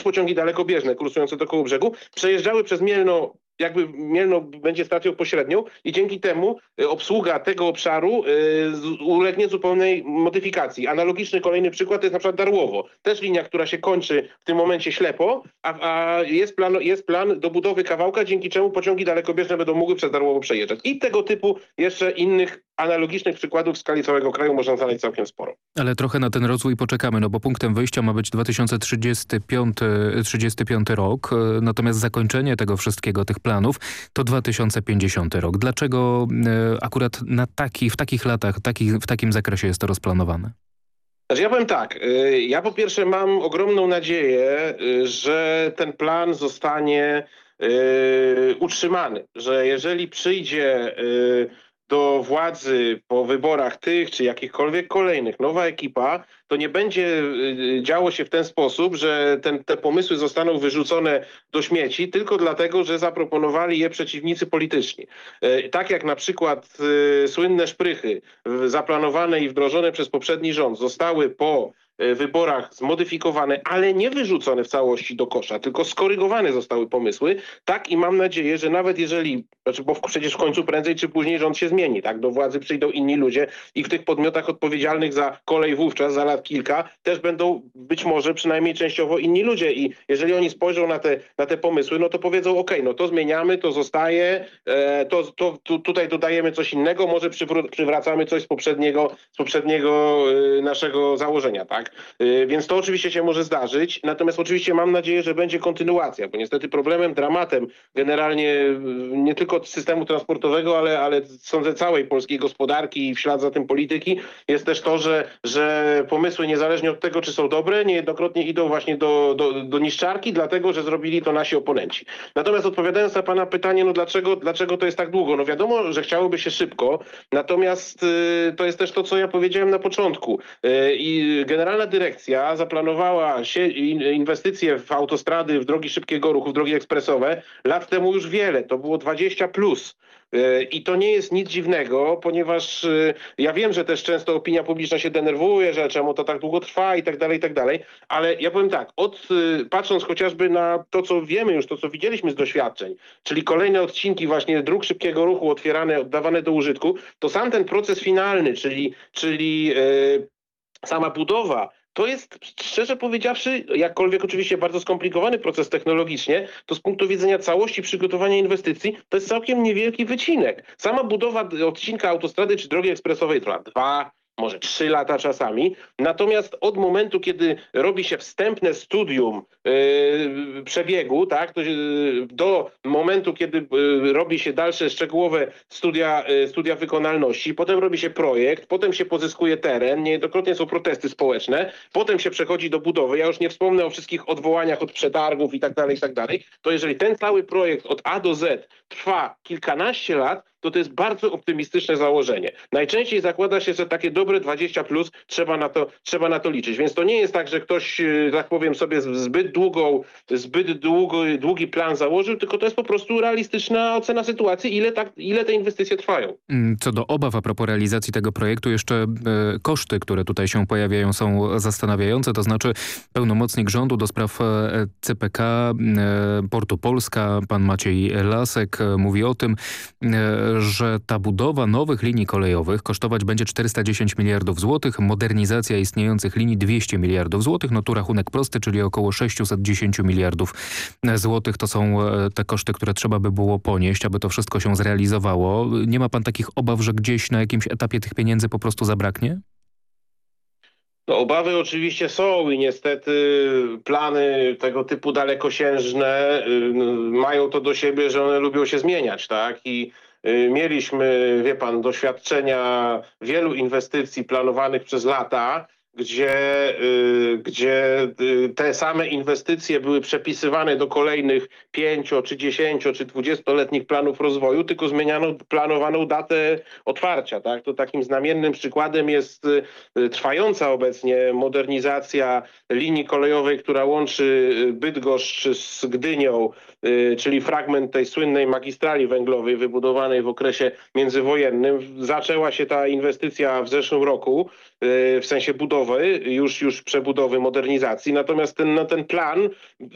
pociągi dalekobieżne kursujące do Kołobrzegu przejeżdżały przez Mielno, jakby Mielno będzie stacją pośrednią i dzięki temu obsługa tego obszaru ulegnie zupełnej modyfikacji. Analogiczny kolejny przykład to jest na przykład Darłowo. Też linia, która się kończy w tym momencie ślepo, a jest plan do budowy kawałka, dzięki czemu pociągi dalekobieżne będą mogły przez Darłowo przejeżdżać. I tego typu jeszcze innych analogicznych przykładów w skali całego kraju można znaleźć całkiem sporo. Ale trochę na ten rozwój poczekamy, no bo punktem wyjścia ma być 2035 rok, natomiast zakończenie tego wszystkiego, tych planów, to 2050 rok. Dlaczego akurat w takich latach, w takim zakresie jest to rozplanowane? Znaczy ja powiem tak, ja po pierwsze mam ogromną nadzieję, że ten plan zostanie utrzymany, że jeżeli przyjdzie do władzy po wyborach tych czy jakichkolwiek kolejnych nowa ekipa, to nie będzie działo się w ten sposób, że te pomysły zostaną wyrzucone do śmieci tylko dlatego, że zaproponowali je przeciwnicy polityczni. Tak jak na przykład słynne szprychy zaplanowane i wdrożone przez poprzedni rząd zostały po wyborach zmodyfikowane, ale nie wyrzucone w całości do kosza, tylko skorygowane zostały pomysły. Tak i mam nadzieję, że nawet jeżeli, bo przecież w końcu prędzej czy później rząd się zmieni, tak? Do władzy przyjdą inni ludzie i w tych podmiotach odpowiedzialnych za kolej wówczas, za lat kilka, też będą być może przynajmniej częściowo inni ludzie i jeżeli oni spojrzą na te pomysły, no to powiedzą, okej, no to zmieniamy, to zostaje, tutaj dodajemy coś innego, może przywracamy coś z poprzedniego naszego założenia, tak? Więc to oczywiście się może zdarzyć, natomiast oczywiście mam nadzieję, że będzie kontynuacja, bo niestety problemem, dramatem generalnie nie tylko systemu transportowego, ale sądzę całej polskiej gospodarki i w ślad za tym polityki jest też to, że pomysły niezależnie od tego, czy są dobre, niejednokrotnie idą właśnie do niszczarki, dlatego, że zrobili to nasi oponenci. Natomiast odpowiadając na pana pytanie, no dlaczego to jest tak długo? No wiadomo, że chciałoby się szybko, natomiast to jest też to, co ja powiedziałem na początku. I Generalna Dyrekcja zaplanowała inwestycje w autostrady, w drogi szybkiego ruchu, w drogi ekspresowe lat temu już wiele. To było 20 plus. I to nie jest nic dziwnego, ponieważ ja wiem, że też często opinia publiczna się denerwuje, że czemu to tak długo trwa i tak dalej, ale ja powiem tak, patrząc chociażby na to, co wiemy już, to co widzieliśmy z doświadczeń, czyli kolejne odcinki właśnie dróg szybkiego ruchu otwierane, oddawane do użytku, to sam ten proces finalny, czyli sama budowa, to jest, szczerze powiedziawszy, jakkolwiek oczywiście bardzo skomplikowany proces technologicznie, to z punktu widzenia całości przygotowania inwestycji to jest całkiem niewielki wycinek. Sama budowa odcinka autostrady czy drogi ekspresowej trwa 2, może 3 lata czasami. Natomiast od momentu, kiedy robi się wstępne studium przebiegu, tak, do momentu, kiedy robi się dalsze szczegółowe studia wykonalności, potem robi się projekt, potem się pozyskuje teren, niejednokrotnie są protesty społeczne, potem się przechodzi do budowy. Ja już nie wspomnę o wszystkich odwołaniach od przetargów i tak dalej, to jeżeli ten cały projekt od A do Z trwa kilkanaście lat, to jest bardzo optymistyczne założenie. Najczęściej zakłada się, że takie dobre 20 plus trzeba na to liczyć. Więc to nie jest tak, że ktoś, tak powiem sobie, zbyt długi plan założył, tylko to jest po prostu realistyczna ocena sytuacji, ile te inwestycje trwają. Co do obaw a propos realizacji tego projektu, jeszcze koszty, które tutaj się pojawiają, są zastanawiające. To znaczy pełnomocnik rządu do spraw CPK Portu Polska, pan Maciej Lasek, mówi o tym, że ta budowa nowych linii kolejowych kosztować będzie 410 miliardów złotych, modernizacja istniejących linii 200 miliardów złotych, no tu rachunek prosty, czyli około 610 miliardów złotych to są te koszty, które trzeba by było ponieść, aby to wszystko się zrealizowało. Nie ma pan takich obaw, że gdzieś na jakimś etapie tych pieniędzy po prostu zabraknie? No, obawy oczywiście są i niestety plany tego typu dalekosiężne mają to do siebie, że one lubią się zmieniać, tak? I mieliśmy, wie pan, doświadczenia wielu inwestycji planowanych przez lata, gdzie te same inwestycje były przepisywane do kolejnych 5, czy 10, czy 20-letnich planów rozwoju, tylko zmieniano planowaną datę otwarcia. Tak? To takim znamiennym przykładem jest trwająca obecnie modernizacja linii kolejowej, która łączy Bydgoszcz z Gdynią, czyli fragment tej słynnej magistrali węglowej wybudowanej w okresie międzywojennym. Zaczęła się ta inwestycja w zeszłym roku, w sensie budowy, już przebudowy, modernizacji. Natomiast ten plan